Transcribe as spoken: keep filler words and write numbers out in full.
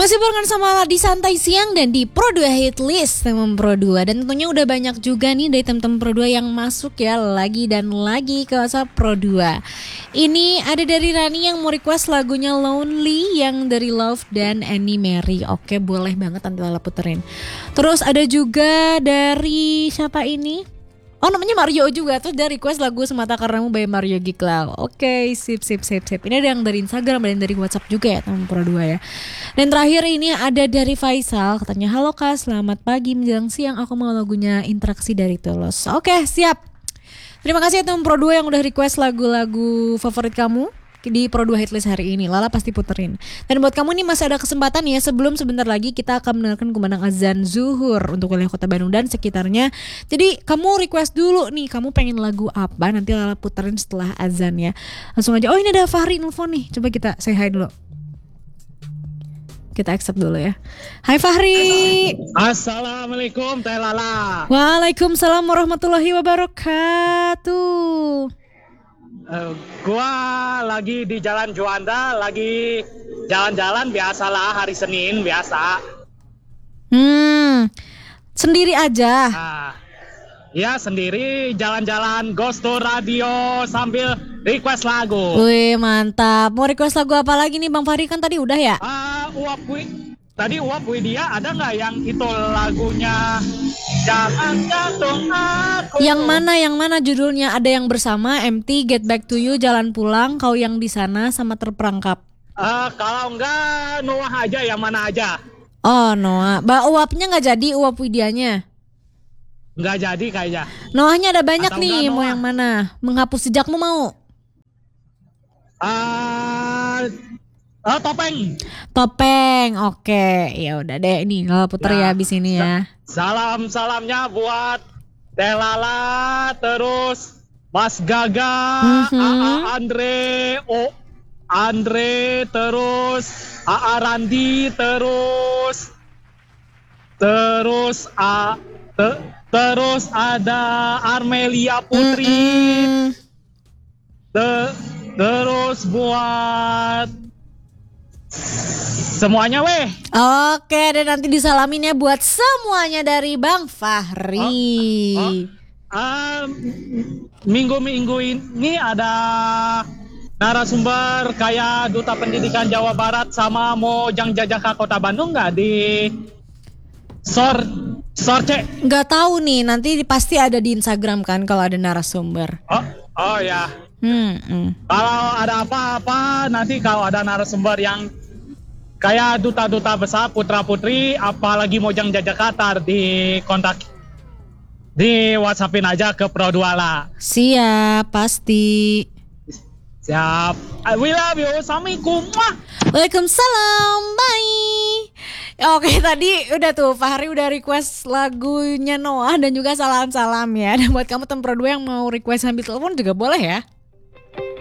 Masih barengan sama di Santai Siang dan di Pro dua Hit List teman Pro dua. Dan tentunya udah banyak juga nih dari teman-teman Pro dua yang masuk ya lagi dan lagi ke WhatsApp Pro dua. Ini ada dari Rani yang mau request lagunya Lonely yang dari Love dan Annie Mary. Oke, boleh banget nanti Lala puterin. Terus ada juga dari siapa ini? Oh, namanya Mario juga. Terus dia request lagu Semata Karenamu by Mario Giklau. Oke, sip sip sip sip. Ini ada yang dari Instagram, ada yang dari WhatsApp juga ya teman Pro dua ya. Dan terakhir ini ada dari Faisal. Katanya, halo Kak, selamat pagi menjelang siang. Aku mau lagunya Interaksi dari Tulus. Oke, siap. Terima kasih ya teman Pro dua yang udah request lagu-lagu favorit kamu di Pro dua Hitlist hari ini. Lala pasti puterin. Dan buat kamu nih masih ada kesempatan ya, sebelum sebentar lagi kita akan mendengarkan kumandang azan zuhur untuk wilayah Kota Bandung dan sekitarnya. Jadi kamu request dulu nih, kamu pengen lagu apa, nanti Lala puterin setelah azan ya. Langsung aja. Oh, ini ada Fahri nelfon nih. Coba kita say hi dulu. Kita accept dulu ya. Hai Fahri. Assalamualaikum Teh Lala. Waalaikumsalam warahmatullahi wabarakatuh. Uh, gua lagi di Jalan Juanda, lagi jalan-jalan biasalah hari Senin biasa. Hmm, sendiri aja. Nah, ya sendiri jalan-jalan Ghost to Radio sambil request lagu. Wih, mantap. Mau request lagu apa lagi nih Bang Fahri, kan tadi udah ya? Uh, Uap Wi, tadi Uap Widya ada nggak yang itu lagunya Jangan Gantung Aku? Yang mana, yang mana judulnya? Ada yang bersama, M T, Get Back to You, Jalan Pulang, Kau Yang di Sana, sama Terperangkap. Uh, kalau enggak Noah aja, yang mana aja? Oh, Noah. Mbak Uapnya nggak jadi, Uap Widyanya? Nggak jadi kayaknya. Noahnya ada banyak Atau nih, enggak, mau Noah? yang mana? Menghapus Jejakmu mau? Uh, uh, topeng. Topeng, oke. Ya udah deh, ini kalau puter ya, Ya, abis ini ya. Salam-salamnya buat Teh Lala, terus Mas Gaga, Mhm. A A Andre, O Andre, terus A A Randi, terus terus A te- terus ada Armelia Putri, Mm-mm. te- terus buat semuanya weh. Oke, dan nanti disalamin ya buat semuanya dari Bang Fahri. Oh, Um, minggu-minggu ini ada narasumber kayak Duta Pendidikan Jawa Barat sama Mojang Jajaka Kota Bandung nggak di Sor Sorce? Nggak tahu nih, nanti pasti ada di Instagram kan kalau ada narasumber. Oh, oh ya. Hmm, hmm. Kalau ada apa-apa nanti kalau ada narasumber yang kayak duta-duta besar putra-putri apalagi Mojang Jajaka tar di kontak di WhatsAppin aja ke Pro dua lah. Siap, pasti. Siap. We love you. Assalamualaikum. Mwah. Waalaikumsalam, bye. Oke, tadi udah tuh Fahri udah request lagunya Noah dan juga salam-salam ya. Dan buat kamu teman Pro dua yang mau request sambil telepon juga boleh ya.